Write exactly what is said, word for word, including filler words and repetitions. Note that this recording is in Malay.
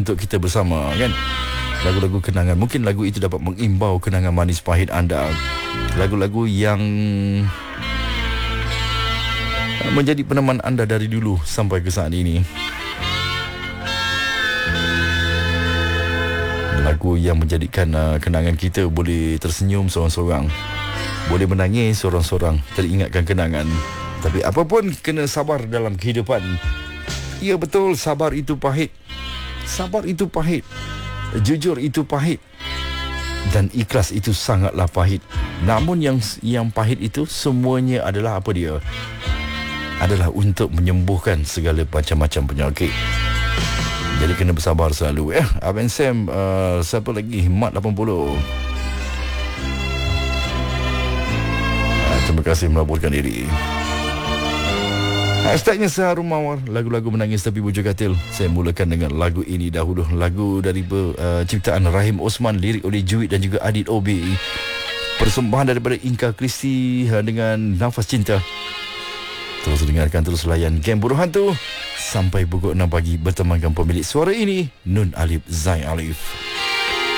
untuk kita bersama, kan? Lagu-lagu kenangan. Mungkin lagu itu dapat mengimbau kenangan manis pahit anda. Lagu-lagu yang menjadi peneman anda dari dulu sampai ke saat ini. Lagu yang menjadikan uh, kenangan kita boleh tersenyum seorang-seorang, boleh menangis seorang-seorang, teringatkan kenangan. Tapi apapun, kena sabar dalam kehidupan. Ya betul, sabar itu pahit. Sabar itu pahit. Jujur itu pahit. Dan ikhlas itu sangatlah pahit. Namun yang yang pahit itu semuanya adalah apa dia? Adalah untuk menyembuhkan segala macam-macam penyakit. Jadi kena bersabar selalu, eh. Abang Sam, uh, siapa lagi? Mat lapan puluh. Uh, terima kasih melaporkan diri. Hashtagnya Seharum Mawar, lagu-lagu menangis tapi bujur katil. Saya mulakan dengan lagu ini dahulu. Lagu dari uh, ciptaan Rahim Osman, lirik oleh Juwid dan juga Adit O B. Persembahan daripada Inka Kristi dengan Nafas Cinta. Terus dengarkan, terus layan Game Buruh Hantu sampai pukul enam pagi bertemankan pemilik suara ini, Nun Alif Zai Alif.